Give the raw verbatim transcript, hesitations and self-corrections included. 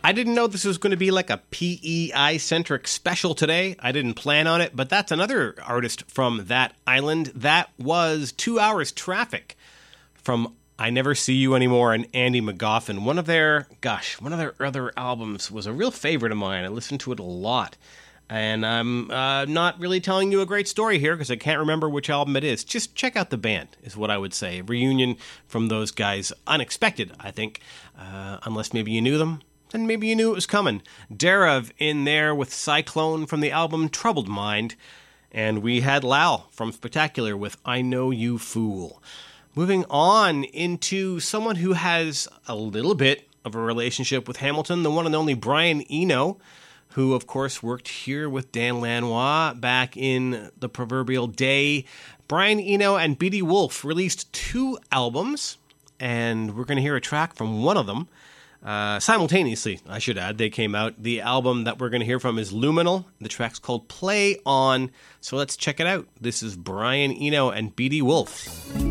I didn't know this was going to be like a P E I-centric special today. I didn't plan on it, but that's another artist from that island. That was Two Hours Traffic from I Never See You Anymore and Andy McGoffin. One of their, gosh, one of their other albums was a real favorite of mine. I listened to it a lot. And I'm uh, not really telling you a great story here because I can't remember which album it is. Just check out the band is what I would say. A reunion from those guys. Unexpected, I think. Uh, unless maybe you knew them. Then maybe you knew it was coming. Derav in there with Cyclone from the album Troubled Mind. And we had Lal from Spectacular with I Know You Fool. Moving on into someone who has a little bit of a relationship with Hamilton, the one and only Brian Eno, who, of course, worked here with Dan Lanois back in the proverbial day. Brian Eno and Beatty Wolf released two albums, and we're going to hear a track from one of them. Uh, simultaneously, I should add, they came out. The album that we're going to hear from is Luminal. The track's called Play On. So let's check it out. This is Brian Eno and Beatty Wolf.